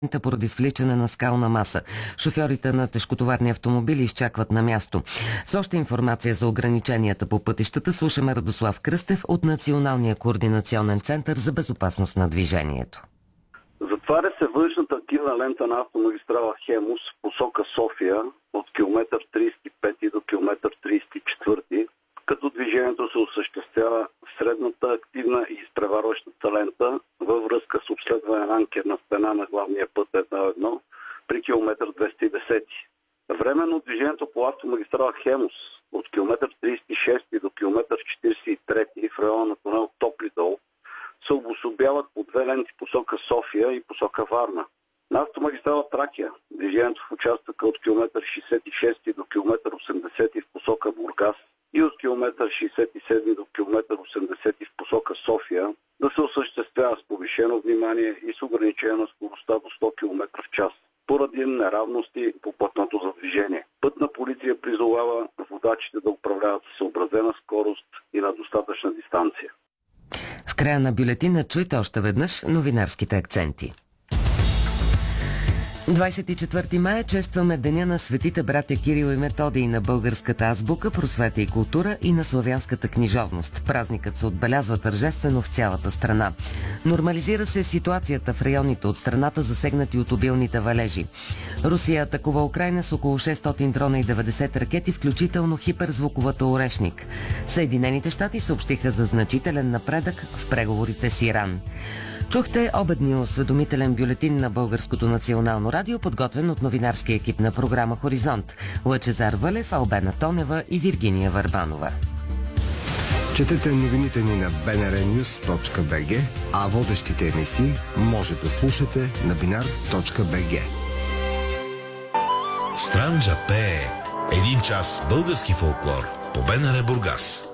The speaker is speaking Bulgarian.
поради свличане на скална маса. Шофьорите на тежкотоварни автомобили изчакват на място. С още информация за ограниченията по пътищата слушаме Радослав Кръстев от Националния координационен център за безопасност на движението. Затваря се външната активна лента на автомагистрала Хемус в посока София от километър 35 до километър 34, като движението се осъществява в средната активна и изпреварващата лента във връзка с обследване на анкерна стена на главния път 1-1 при километър 210. Временно движението по автомагистрала Хемус от километър 36 до километър 43 в района на тунел Топли дол се обособяват по две ленти посока София и посока Варна. На автомагистрала Тракия движението в участъка от километър 66 до километър 80 в посока Бургас и от километър 67 до километър 80 в посока София да се осъществява с повишено внимание и с ограничена скоростта до 100 км в час, поради неравности по пътното за движение. Пътна полиция призовава водачите да управляват с съобразена скорост и на достатъчна дистанция. В края на бюлетина чуйте още веднъж новинарските акценти. 24 мая честваме Деня на светите братя Кирил и Методий, на българската азбука, просвета и култура и на славянската книжовност. Празникът се отбелязва тържествено в цялата страна. Нормализира се ситуацията в районите от страната, засегнати от обилните валежи. Русия атакува Украйна с около 600 дрона и 90 ракети, включително хиперзвуковата Орешник. Съединените щати съобщиха за значителен напредък в преговорите с Иран. Чухте обедния осведомителен бюлетин на Българското национално радио, подготвен от новинарския екип на програма Хоризонт. Лъчезар Вълев, Албена Тонева и Виргиния Върбанова. Четете новините ни на bnrnews.bg, а водещите емисии може да слушате на binar.bg. Странджа пее. 1 час български фолклор по БНР Бургас.